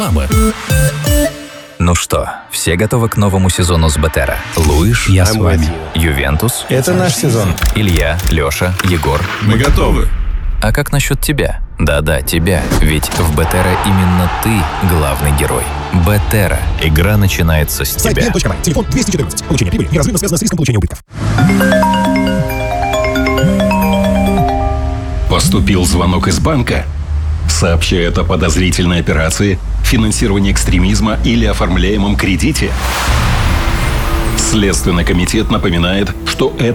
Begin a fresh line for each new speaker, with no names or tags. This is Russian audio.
Мама.
Ну что, все готовы к новому сезону с Бетера? Луиш,
Я с вами.
Ювентус,
Это наш сезон.
Илья, Леша, Егор.
Мы готовы.
А как насчет тебя? Да-да, тебя. Ведь в Бетера именно ты главный герой. Бетера. Игра начинается с
Сайт
тебя.
BN.my. Телефон 214. Получение прибыли неразрывно связано с риском получения убытков.
Поступил звонок из банка. Сообщает о подозрительной операции, финансировании экстремизма или оформляемом кредите. Следственный комитет напоминает, что это